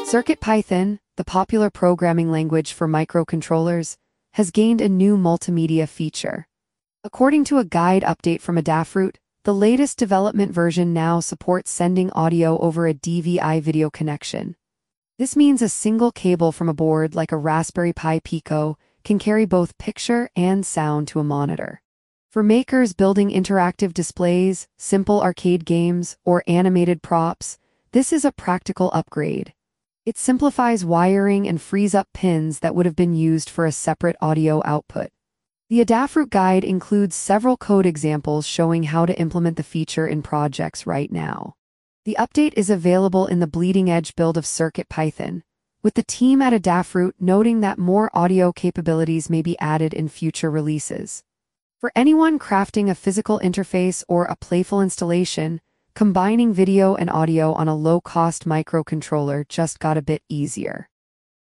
CircuitPython, the popular programming language for microcontrollers, has gained a new multimedia feature. According to a guide update from Adafruit, the latest development version now supports sending audio over a DVI video connection. This means a single cable from a board like a Raspberry Pi Pico can carry both picture and sound to a monitor. For makers building interactive displays, simple arcade games, or animated props, this is a practical upgrade. It simplifies wiring and frees up pins that would have been used for a separate audio output. The Adafruit guide includes several code examples showing how to implement the feature in projects right now. The update is available in the bleeding-edge build of CircuitPython, with the team at Adafruit noting that more audio capabilities may be added in future releases. For anyone crafting a physical interface or a playful installation, combining video and audio on a low-cost microcontroller just got a bit easier.